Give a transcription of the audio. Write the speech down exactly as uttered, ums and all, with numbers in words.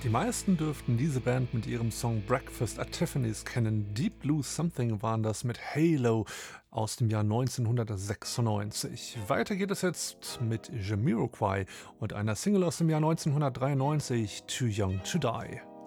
Die meisten dürften diese Band mit ihrem Song Breakfast at Tiffany's kennen. Deep Blue Something waren das mit Halo aus dem Jahr neunzehnhundertsechsundneunzig. Weiter geht es jetzt mit Jamiroquai und einer Single aus dem Jahr neunzehnhundertdreiundneunzig, Too Young to Die.